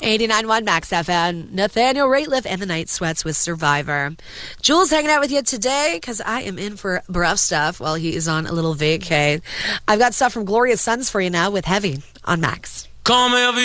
89.1 Max FM, Nathaniel Rateliff and the Night Sweats with Survivor. Jules hanging out with you today because I am in for rough stuff while he is on a little vacay. I've got stuff from Gloria Sons for you now with Heavy on Max. Call me